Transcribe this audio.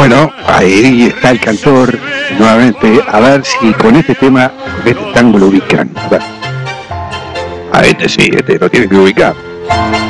Bueno, ahí está el cantor nuevamente, a ver si con este tema, con este tango lo ubican. A ver. A este sí, este lo tienen que ubicar.